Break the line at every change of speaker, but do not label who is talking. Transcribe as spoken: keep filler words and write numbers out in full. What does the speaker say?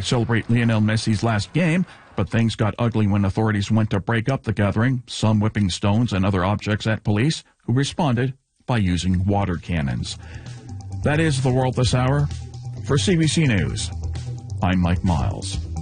celebrate Lionel Messi's last game, but things got ugly when authorities went to break up the gathering, some whipping stones and other objects at police, who responded by using water cannons. That is the world this hour. For C B C News, I'm Mike Miles.